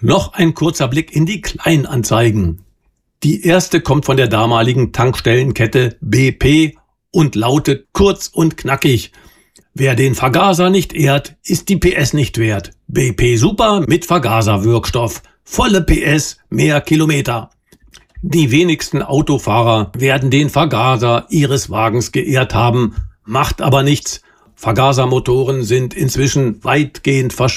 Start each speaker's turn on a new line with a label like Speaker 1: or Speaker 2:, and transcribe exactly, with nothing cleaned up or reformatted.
Speaker 1: Noch ein kurzer Blick in die Kleinanzeigen. Die erste kommt von der damaligen Tankstellenkette B P und lautet kurz und knackig: Wer den Vergaser nicht ehrt, ist die P S nicht wert. B P Super mit Vergaserwirkstoff. Volle P S, mehr Kilometer. Die wenigsten Autofahrer werden den Vergaser ihres Wagens geehrt haben, macht aber nichts. Vergasermotoren sind inzwischen weitgehend verschwunden.